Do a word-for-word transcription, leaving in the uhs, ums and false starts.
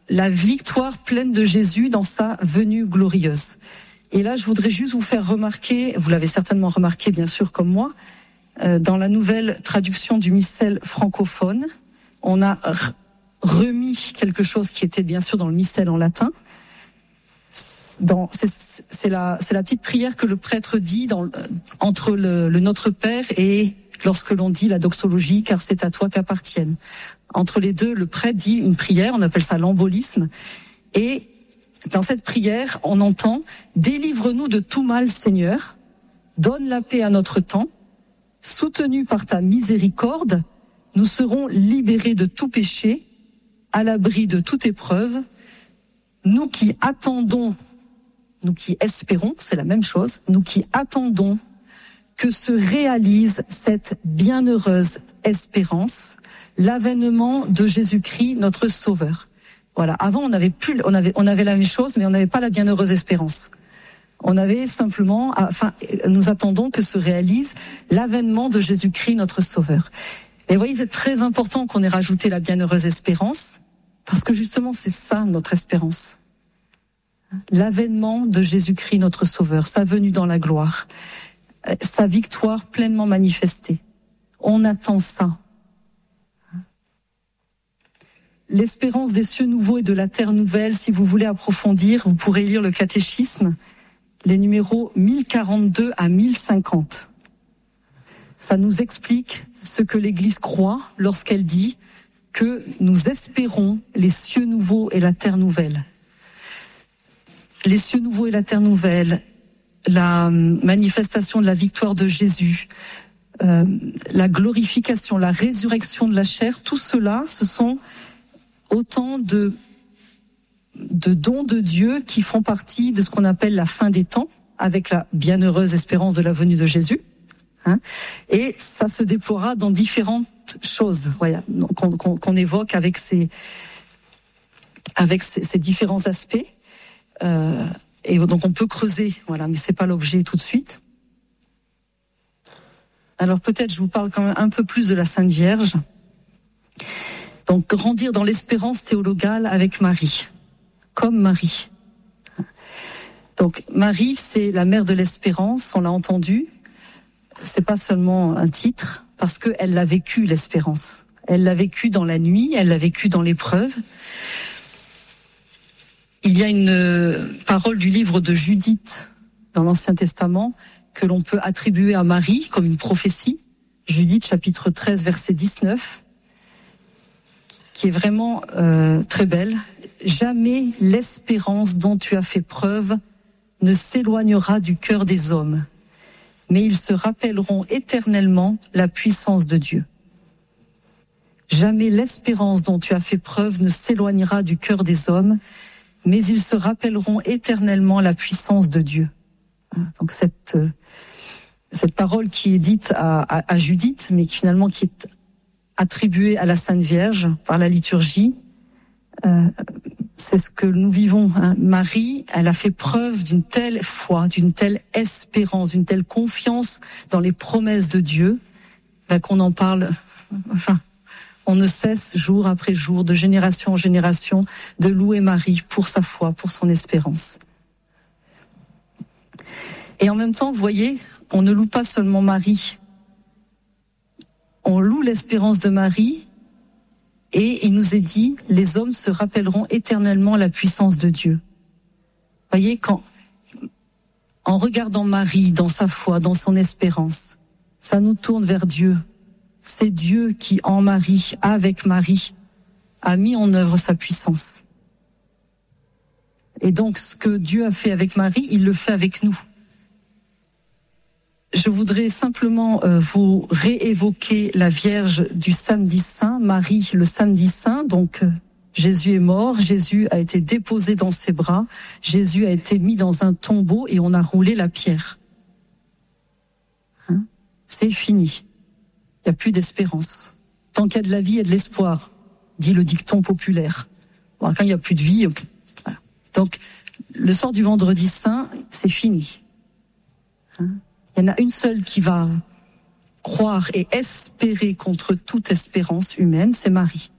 la victoire pleine de Jésus dans sa venue glorieuse. Et là, je voudrais juste vous faire remarquer, vous l'avez certainement remarqué bien sûr comme moi, euh, dans la nouvelle traduction du missel francophone, on a r- remis quelque chose qui était bien sûr dans le missel en latin. Dans, c'est, c'est, la, c'est la petite prière que le prêtre dit dans, entre le, le Notre Père et lorsque l'on dit la doxologie, car c'est à toi qu'appartiennent. Entre les deux, le prêtre dit une prière, on appelle ça l'embolisme. Et dans cette prière, on entend « Délivre-nous de tout mal, Seigneur, donne la paix à notre temps, soutenus par ta miséricorde, nous serons libérés de tout péché, à l'abri de toute épreuve, nous qui attendons, nous qui espérons, c'est la même chose, nous qui attendons que se réalise cette bienheureuse espérance, l'avènement de Jésus-Christ, notre Sauveur. » Voilà. Avant, on avait plus, on avait, on avait la même chose, mais on n'avait pas la bienheureuse espérance. On avait simplement, enfin, nous attendons que se réalise l'avènement de Jésus-Christ, notre Sauveur. Et vous voyez, c'est très important qu'on ait rajouté la bienheureuse espérance, parce que justement, c'est ça notre espérance. L'avènement de Jésus-Christ, notre Sauveur, sa venue dans la gloire, sa victoire pleinement manifestée. On attend ça. L'espérance des cieux nouveaux et de la terre nouvelle, si vous voulez approfondir, vous pourrez lire le catéchisme, les numéros mille quarante-deux à mille cinquante. Ça nous explique ce que l'Église croit lorsqu'elle dit que nous espérons les cieux nouveaux et la terre nouvelle. Les cieux nouveaux et la terre nouvelle, la manifestation de la victoire de Jésus, euh, la glorification, la résurrection de la chair, tout cela, ce sont autant de, de dons de Dieu qui font partie de ce qu'on appelle la fin des temps, avec la bienheureuse espérance de la venue de Jésus. Hein, et ça se déploiera dans différentes choses, voilà, qu'on, qu'on, qu'on évoque avec ces, avec ces, ces différents aspects. Euh, et donc on peut creuser, voilà, mais c'est pas l'objet tout de suite. Alors peut-être je vous parle quand même un peu plus de la Sainte Vierge. Donc grandir dans l'espérance théologale avec Marie, comme Marie. Donc Marie, c'est la mère de l'espérance, on l'a entendu. C'est pas seulement un titre, parce qu'elle l'a vécu, l'espérance. Elle l'a vécu dans la nuit, elle l'a vécu dans l'épreuve. Il y a une parole du livre de Judith dans l'Ancien Testament que l'on peut attribuer à Marie comme une prophétie. Judith chapitre treize verset dix-neuf, qui est vraiment euh, très belle. Jamais l'espérance dont tu as fait preuve ne s'éloignera du cœur des hommes, mais ils se rappelleront éternellement la puissance de Dieu. Jamais l'espérance dont tu as fait preuve ne s'éloignera du cœur des hommes, mais ils se rappelleront éternellement la puissance de Dieu. Donc cette cette parole qui est dite à, à, à Judith, mais qui finalement qui est attribuée à la Sainte Vierge par la liturgie, euh, c'est ce que nous vivons. Hein. Marie, elle a fait preuve d'une telle foi, d'une telle espérance, d'une telle confiance dans les promesses de Dieu, ben, qu'on en parle. Enfin, on ne cesse jour après jour, de génération en génération, de louer Marie pour sa foi, pour son espérance. Et en même temps, vous voyez, on ne loue pas seulement Marie. On loue l'espérance de Marie, et il nous est dit, les hommes se rappelleront éternellement la puissance de Dieu. Vous voyez, quand, en regardant Marie dans sa foi, dans son espérance, ça nous tourne vers Dieu. C'est Dieu qui, en Marie, avec Marie, a mis en œuvre sa puissance. Et donc, ce que Dieu a fait avec Marie, il le fait avec nous. Je voudrais simplement euh, vous réévoquer la Vierge du samedi saint, Marie le samedi saint. Donc, euh, Jésus est mort, Jésus a été déposé dans ses bras, Jésus a été mis dans un tombeau et on a roulé la pierre. Hein ? C'est fini. Il n'y a plus d'espérance. Tant qu'il y a de la vie, il y a de l'espoir, dit le dicton populaire. Bon, quand il n'y a plus de vie, voilà. Donc, le sort du vendredi saint, c'est fini. Hein ? Il y en a une seule qui va croire et espérer contre toute espérance humaine, c'est Marie.